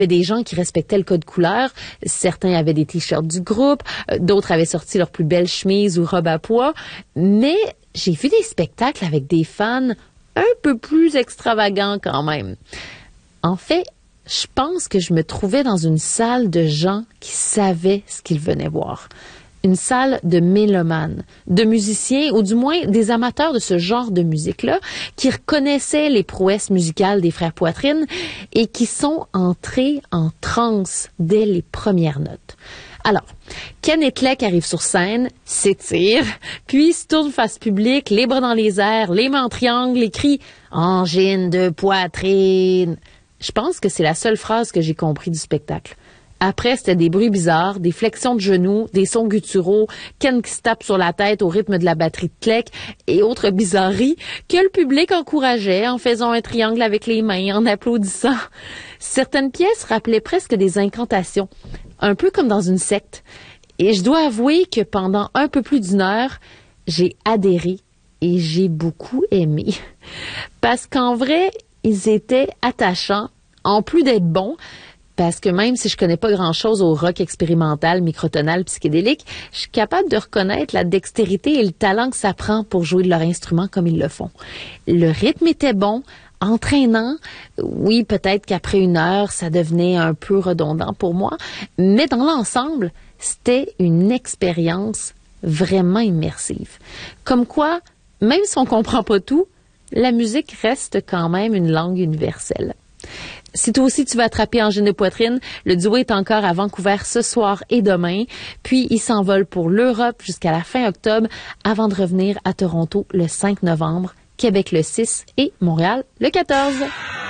Il y avait des gens qui respectaient le code couleur. Certains avaient des t-shirts du groupe, d'autres avaient sorti leur plus belle chemise ou robe à pois. Mais j'ai vu des spectacles avec des fans un peu plus extravagants quand même. En fait, je pense que je me trouvais dans une salle de gens qui savaient ce qu'ils venaient voir. Une salle de mélomanes, de musiciens, ou du moins des amateurs de ce genre de musique-là, qui reconnaissaient les prouesses musicales des Frères Poitrine et qui sont entrés en transe dès les premières notes. Alors, Ken Etlek arrive sur scène, s'étire, puis se tourne face publique, les bras dans les airs, les mains en triangle, et crie « Angine de poitrine ». Je pense que c'est la seule phrase que j'ai compris du spectacle. Après, c'était des bruits bizarres, des flexions de genoux, des sons gutturaux, Ken qui se tape sur la tête au rythme de la batterie de Clec et autres bizarreries que le public encourageait en faisant un triangle avec les mains, en applaudissant. Certaines pièces rappelaient presque des incantations, un peu comme dans une secte. Et je dois avouer que pendant un peu plus d'une heure, j'ai adhéré et j'ai beaucoup aimé. Parce qu'en vrai, ils étaient attachants, en plus d'être bons. Parce que même si je connais pas grand-chose au rock expérimental, microtonal, psychédélique, je suis capable de reconnaître la dextérité et le talent que ça prend pour jouer de leur instrument comme ils le font. Le rythme était bon, entraînant. Oui, peut-être qu'après une heure, ça devenait un peu redondant pour moi, mais dans l'ensemble, c'était une expérience vraiment immersive. Comme quoi, même si on comprend pas tout, la musique reste quand même une langue universelle. Si toi aussi tu vas attraper Angine de poitrine, le duo est encore à Vancouver ce soir et demain, puis il s'envole pour l'Europe jusqu'à la fin octobre avant de revenir à Toronto le 5 novembre, Québec le 6 et Montréal le 14.